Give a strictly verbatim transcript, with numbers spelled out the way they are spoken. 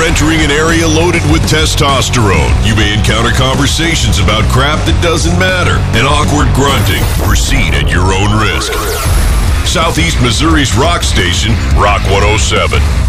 You're entering an area loaded with testosterone. You may encounter conversations about crap that doesn't matter and awkward grunting. Proceed at your own risk. Southeast Missouri's rock station, Rock one oh seven.